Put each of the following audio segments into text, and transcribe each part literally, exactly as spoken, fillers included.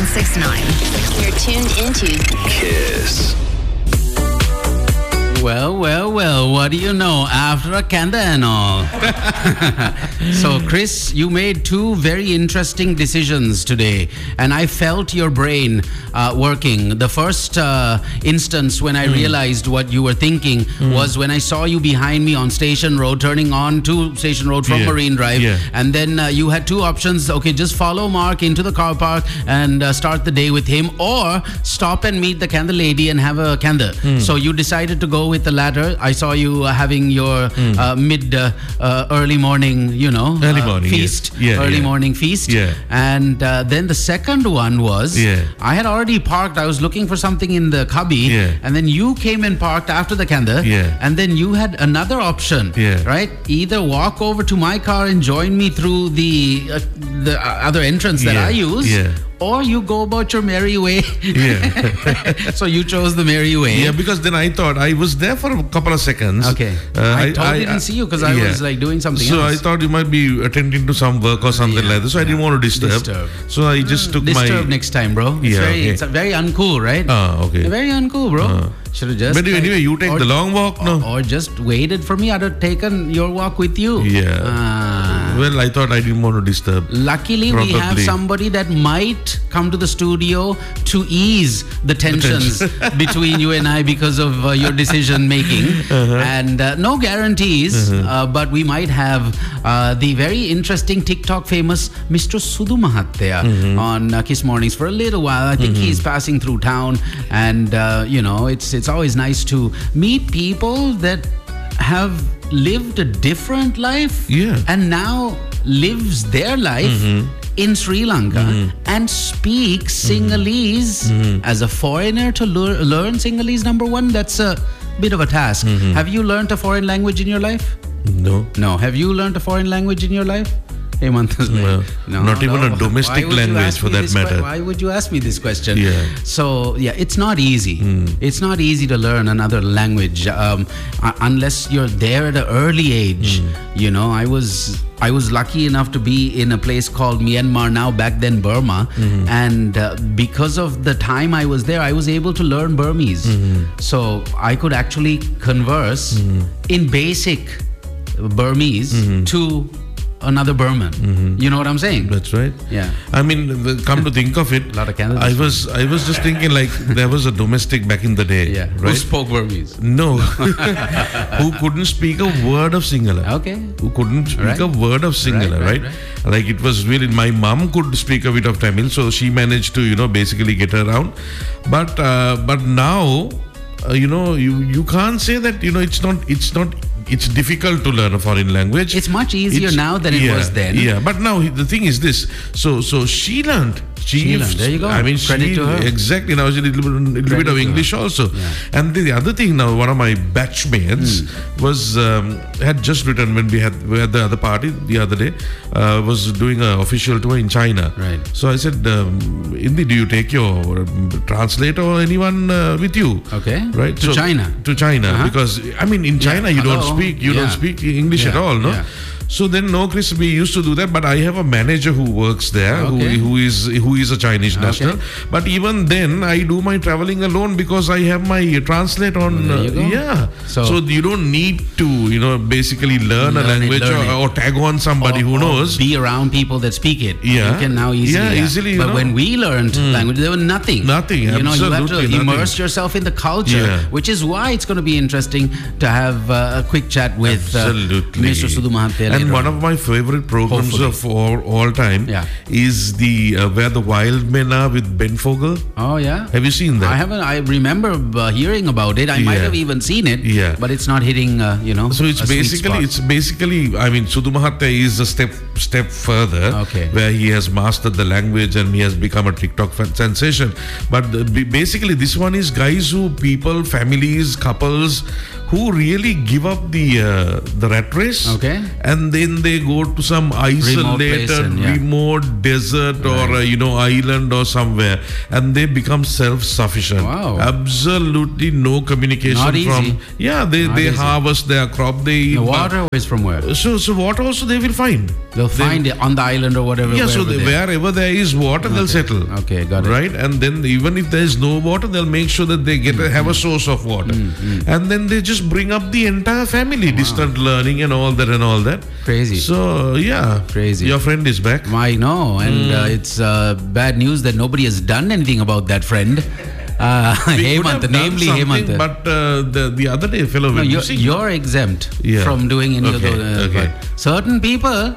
six nine. You're tuned into Kiss. Well, well, well, what do you know after a kanda and all? So, Chris, you made two very interesting decisions today, and I felt your brain uh, working. The first uh, instance when I mm. realized what you were thinking mm. was when I saw you behind me on Station Road, turning on to Station Road from yeah. Marine Drive, yeah. and then uh, you had two options. Okay, just follow Mark into the car park and uh, start the day with him, or stop and meet the kanda lady and have a kanda. Mm. So you decided to go with the latter. I saw you uh, having your mm. uh, mid uh, uh, early morning, you know, early uh, morning feast, yes. yeah, early yeah. morning feast. Yeah. And uh, then the second one was, yeah. I had already parked. I was looking for something in the cubby, yeah. and then you came and parked after the kanda, yeah. and then you had another option, yeah. right? Either walk over to my car and join me through the uh, the other entrance that yeah. I use. Yeah. Or you go about your merry way. Yeah. So you chose the merry way. Yeah, because then I thought I was there for a couple of seconds. Okay. Uh, I, I totally I, didn't see you because I yeah. was like doing something so else. So I thought you might be attending to some work or something yeah. like that. So I didn't want to disturb. Disturb. So I just took disturb my... Disturb next time, bro. It's yeah, very, okay. It's very uncool, right? Ah, okay. Very uncool, bro. Uh. Should have just... But anyway, like, you take or, the long walk, no? Or, or just waited for me. I'd have taken your walk with you. Yeah. Uh, well, I thought I didn't want to disturb. Luckily, Probably. we have somebody that might come to the studio to ease the tensions the tension. between you and I because of uh, your decision making. Uh-huh. And uh, no guarantees, uh-huh. uh, but we might have uh, the very interesting TikTok famous Mister Sudhu Mahathya mm-hmm. on uh, Kiss Mornings for a little while. I think mm-hmm. he's passing through town, and uh, you know, it's it's always nice to meet people that have lived a different life yeah. and now lives their life mm-hmm. in Sri Lanka mm-hmm. and speaks Sinhalese mm-hmm. as a foreigner to lear- learn Sinhalese. Number one, that's a bit of a task. Mm-hmm. Have you learned a foreign language in your life? No. No. Have you learned a foreign language in your life? Hey, well, no, not even no. a domestic language for that matter. Que- why would you ask me this question? Yeah. So, yeah, it's not easy. Mm. It's not easy to learn another language um, uh, unless you're there at an early age. Mm. You know, I was I was lucky enough to be in a place called Myanmar, now back then Burma. Mm-hmm. And uh, because of the time I was there, I was able to learn Burmese. Mm-hmm. So I could actually converse mm-hmm. in basic Burmese mm-hmm. to another Burman. Mm-hmm. You know what I'm saying? That's right. Yeah. I mean, the, come to think of it, a lot of Canada. I was I was just thinking like there was a domestic back in the day. Yeah. Right? Who spoke Burmese? No. Who couldn't speak a word of Sinhala. Okay. Who couldn't speak right. a word of Sinhala, right, right? right? Like it was really, my mom could speak a bit of Tamil, so she managed to, you know, basically get around. But uh, but now, uh, you know, you you can't say that, you know, it's not it's not. It's difficult to learn a foreign language. It's much easier it's, now than it yeah, was then. Yeah, but now the thing is this. So, so she learned. She, she learned. There you go. I mean, Credit she, to her. Exactly. Now, she did a little, little bit of English her. also. Yeah. And the, the other thing now, one of my batchmates mm. was um, had just returned when we had we had the other party the other day. Uh, was doing an official tour in China. Right. So I said, um, Indi, do you take your um, translator or anyone uh, with you? Okay. Right. To so, China. To China, uh-huh. because I mean, in China yeah. you Hello. don't speak you yeah. don't speak English yeah. at all, no? Yeah. So then, no, Chris, we used to do that, but I have a manager who works there, okay. who, who is who is a Chinese national. Okay. But even then, I do my traveling alone because I have my translate on. Well, there you go. Uh, yeah. So, so you don't need to, you know, basically learn, learn a language it, or, or tag on somebody or, who or knows. Be around people that speak it. Yeah. You can now easily. Yeah, yeah. easily. But know. when we learned mm. language, there was nothing. Nothing. You know, you have to nothing. immerse yourself in the culture, yeah. which is why it's going to be interesting to have uh, a quick chat with uh, Mister Sudhu Mahathya. And one of my favorite programs Hopefully. of all, all time yeah. is the uh, Where the Wild Men Are with Ben Fogel. Oh yeah, have you seen that? I haven't. I remember uh, hearing about it. I yeah. might have even seen it. Yeah, but it's not hitting. Uh, you know. So it's basically it's basically. I mean, Sudhu Mahathya is a step step further. Okay. Where he has mastered the language and he has become a TikTok sensation. But the, basically, this one is guys who people, families, couples who really give up the uh, the rat race. Okay. And and then they go to some isolated, place and, yeah. remote desert or uh, you know island or somewhere, and they become self-sufficient. Wow. Absolutely no communication Not easy. from. Yeah, they Not they easy. harvest their crop. They eat The water is from where? So so water also they will find. They'll find it on the island or whatever. Yeah, so wherever they, they are. wherever there is water, they'll settle. Okay, got it. Right, and then even if there is no water, they'll make sure that they get a, have a source of water, and then they just bring up the entire family, distant learning and all that and all that. Crazy. So yeah, Crazy. Your friend is back. I know, and uh, it's uh, bad news that nobody has done anything about that friend. Uh, We could have Hemant, done namely something, Hemant. but uh, the the other day, fellow, No, went you're, missing. you're exempt Yeah. from doing any of Okay, those. uh, okay. but certain people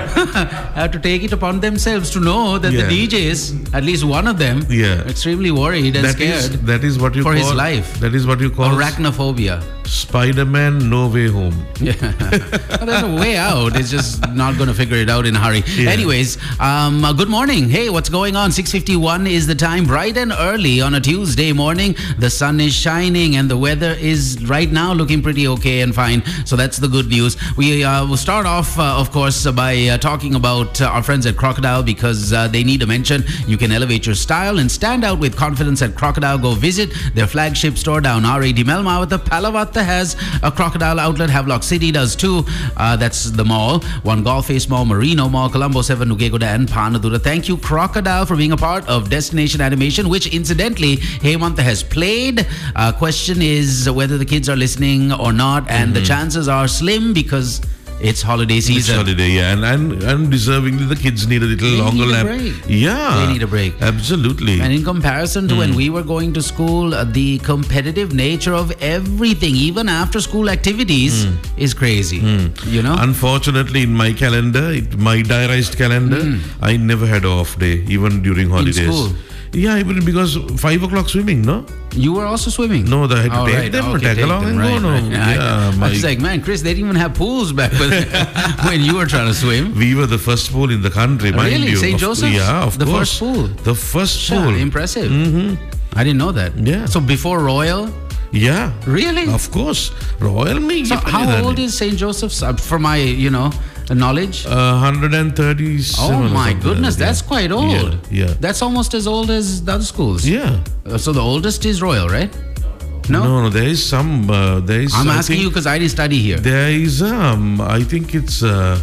have to take it upon themselves to know that Yeah. the D Js, at least one of them, Yeah. extremely worried and That scared is that is what you for call his life. That is what you call Arachnophobia. Spider-Man No Way Home. Yeah. Well, there's a way out. It's just not going to figure it out in a hurry. Yeah. Anyways, um, uh, good morning. Hey, what's going on? six fifty-one is the time, bright and early on a Tuesday morning. The sun is shining and the weather is right now looking pretty okay and fine. So that's the good news. We uh, will start off, uh, of course, uh, by uh, talking about uh, our friends at Crocodile because uh, they need a mention. You can elevate your style and stand out with confidence at Crocodile. Go visit their flagship store down R eighty Melmawata. Palavatta has a Crocodile outlet. Havelock City does too. Uh, that's the mall. One Golf Face Mall, Marino Mall, Colombo seven, Nugegoda and Panadura. Thank you, Crocodile, for being a part of Destination Animation, which incidentally, Hemantha has played. Uh, question is whether the kids are listening or not, and the chances are slim because it's holiday It's season. holiday, yeah, and, and and deservingly the kids need a little They longer need a nap. break. Yeah, They need a break. Absolutely. And in comparison to when we were going to school, uh, the competitive nature of everything, even after school activities, is crazy. You know? Unfortunately, in my calendar, it, my diarized calendar, I never had an off day, even during holidays. school? Yeah, even because five o'clock swimming, no? You were also swimming? No, I had to Oh, take right. them, Okay, tag take along them, and go. right, No, right. yeah, I, my, I was like, man, Chris, they didn't even have pools back when, when you were trying to swim. we were the first pool in the country, mind Really? you. Saint Of- Joseph's? Yeah, of The course. first pool? The first Sure, pool. impressive. I didn't know that. Yeah. So before Royal? Yeah. Really? Of course. Royal me. So how old is Saint Joseph's? Uh, for my, you know, knowledge? Uh, one hundred thirty-seven. Oh or my something goodness, like that. that's quite old. Yeah. yeah. That's almost as old as the other schools. Yeah. Uh, so the oldest is Royal, right? No? No, no, there is some. Uh, there is. I'm I asking think you because I didn't study here. There is. Um, I think it's. Uh,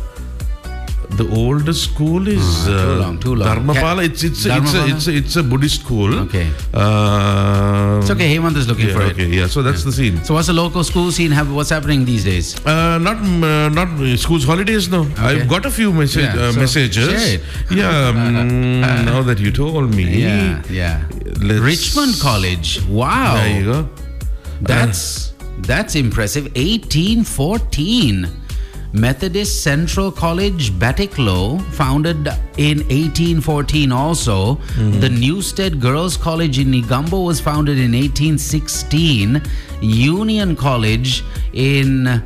the oldest school is Ah, too uh, long, too long. Dharmapala. Ca- It's it's it's a, Dharmapala? it's a, it's a Buddhist school. Okay. Uh, It's okay, Hemant is looking yeah, for it. okay, yeah. So that's the scene. So what's the local school scene? Have, what's happening these days? Uh, not uh, not uh, school's holidays. No, I've got a few message, Yeah, uh, so messages. share it. Yeah. um, now that you told me. Yeah, yeah. let's- Richmond College. Wow. There you go. That's that's impressive. eighteen fourteen. Methodist Central College, Batticlow, founded in eighteen fourteen also. The Newstead Girls College in Negumbo was founded in eighteen sixteen. Union College in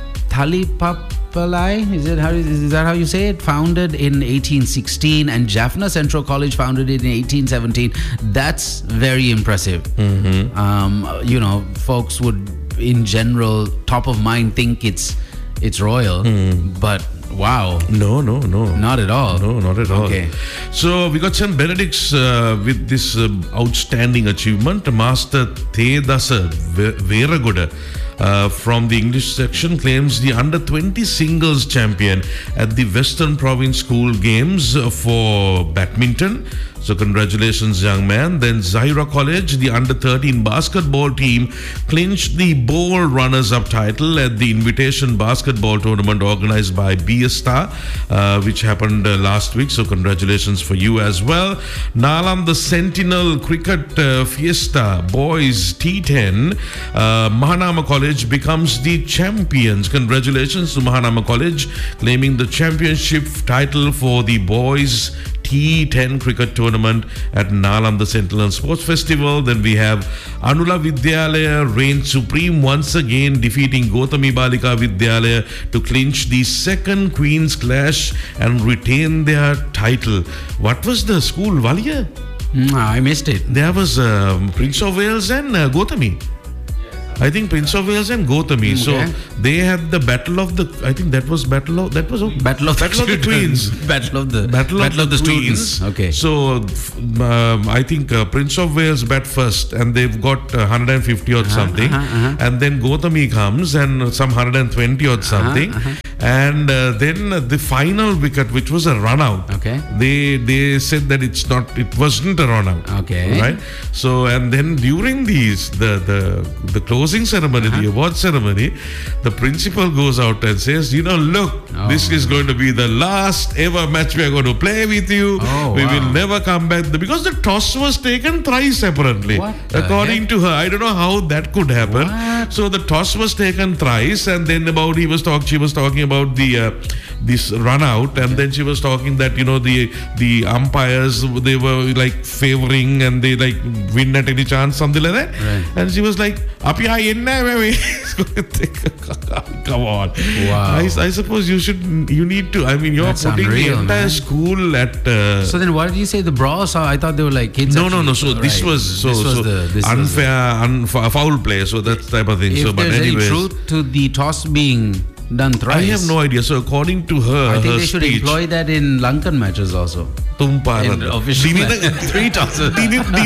Thalipapalai, is it how is that how you say it? Founded in eighteen sixteen, and Jaffna Central College founded in eighteen seventeen. That's very impressive. Um, you know, folks would in general top of mind think it's it's royal, but wow, No, no, no. not at all. No, not at all. Okay. So we got some Benedicts uh, with this uh, outstanding achievement. Master Thedasa Veraguda uh, from the English section claims the under twenty singles champion at the Western Province School Games uh, for badminton. So congratulations, young man. Then Zaira College, the under thirteen basketball team, clinched the bowl runners-up title at the Invitation Basketball Tournament organized by B S Star, uh, which happened uh, last week. So congratulations for you as well. Nalam, the Sentinel Cricket uh, Fiesta Boys T ten, uh, Mahanama College becomes the champions. Congratulations to Mahanama College, claiming the championship title for the boys T ten cricket tournament at Nalam, the Sentinel Sports Festival. Then we have Anula Vidyalaya reigned supreme once again, defeating Gautami Balika Vidyalaya to clinch the second Queen's Clash and retain their title. What was the school, Valia? Mm, I missed it. There was um, Prince of Wales and uh, Gautami. I think Prince of Wales and Gautami. Okay. So they had the battle of the. I think that was battle of that was Battle of the, battle of the Queens. Battle of the Battle, Battle of, of the, the students. Queens. Okay. So um, I think uh, Prince of Wales bat first, and they've got uh, one hundred fifty or something, uh-huh, uh-huh. and then Gautami comes and some one hundred twenty or something, Uh-huh, uh-huh. and uh, then the final wicket, which was a run out. Okay. They they said that it's not. It wasn't a run out. Okay. Right. So and then during these the the the closing ceremony, Uh-huh. the award ceremony, the principal goes out and says, you know, look, Oh. this is going to be the last ever match we are going to play with you. Oh, we wow. will never come back. Because the toss was taken thrice apparently. What the According heck? to her. I don't know how that could happen. What? So the toss was taken thrice, and then about he was talking she was talking about the uh, this run out, and then she was talking that, you know, the the umpires, they were like favoring and they like win at any chance, something like that. Right. And she was like, Api I in come on. Wow. I, I suppose you should you need to I mean you're That's putting unreal, the entire man. school at uh, So then, what did you say? The bras? I thought they were like kids. no, no, actually. no. So this Right. was so, this was so the this was unfair, un, foul play. So that type of thing. the, if so, but there's anyways, any truth to the toss being done thrice, I have no idea. So according to her, I think her they should speech, employ that in Lankan matches also. Tumparan. In official match. Three tosses.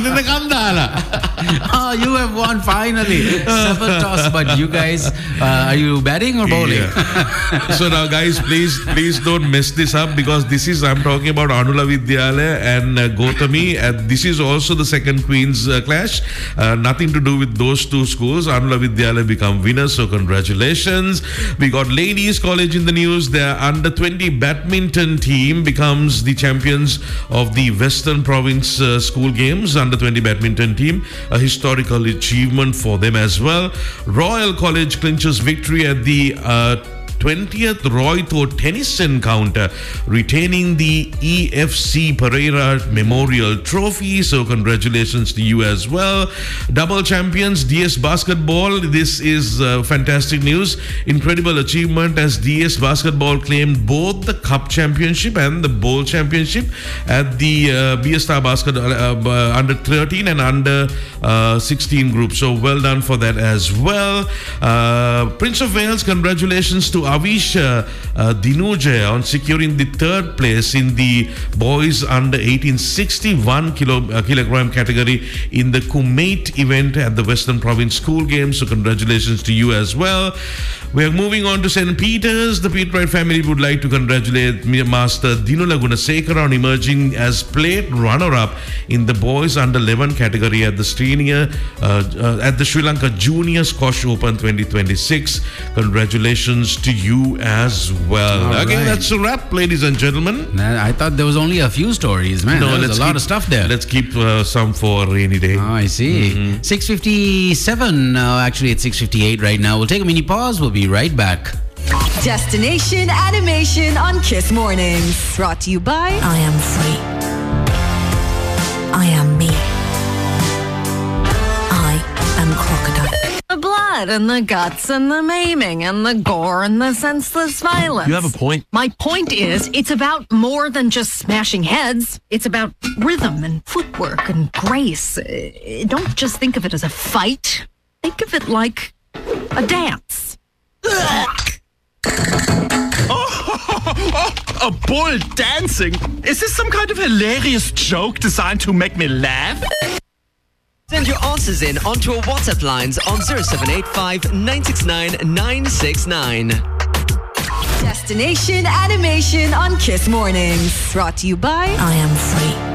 Oh, you have won finally. Seven toss, but you guys, uh, are you batting or bowling? Yeah. So now, guys, please, please don't mess this up, because this is I'm talking about Anula Vidyalaya and uh, Gautami, and this is also the second Queen's uh, clash. Uh, nothing to do with those two schools. Anula Vidyalaya become winners, so congratulations. We got Ladies College in the news. Their under twenty badminton team becomes the champions of the Western Province uh, School Games. Under twenty badminton team, a historical achievement for them as well. Royal College clinches victory at the uh, twentieth Roy Tho Tennis Encounter, retaining the E F C Pereira Memorial Trophy. So congratulations to you as well. Double champions D S Basketball. This is uh, fantastic news. Incredible achievement, as D S Basketball claimed both the Cup Championship and the Bowl Championship at the uh, B S Star Basket uh, uh, under thirteen and under uh, sixteen group. So well done for that as well. Uh, Prince of Wales, congratulations to Avish uh, uh, Dinuje on securing the third place in the boys under eighteen sixty-one kilo, uh, kilogram category in the Kumait event at the Western Province School Games. So congratulations to you as well. We are moving on to Saint Peter's. The Pete Wright family would like to congratulate Master Dinula Gunasekara on emerging as plate runner-up in the boys under eleven category at the Senior uh, uh, at the Sri Lanka Junior Squash Open twenty twenty-six. Congratulations to you as well. All Okay, right. that's a wrap, ladies and gentlemen. Nah, I thought there was only a few stories, man. there was a lot keep, of stuff there. Let's keep uh, some for a rainy day. Oh, I see. Mm-hmm. six fifty-seven. Uh, actually, it's six fifty-eight right now. We'll take a mini pause. We'll be right back. Destination Animation on Kiss Mornings. Brought to you by I am free. I am me. I am crocodile. The blood and the guts and the maiming and the gore and the senseless violence. You have a point. My point is, it's about more than just smashing heads. It's about rhythm and footwork and grace. Uh, Don't just think of it as a fight. Think of it like a dance. A bull dancing? Is this some kind of hilarious joke designed to make me laugh? Send your answers in onto our WhatsApp lines on zero seven eight five nine six nine nine six nine. Destination Animation on Kiss Mornings. Brought to you by I am free.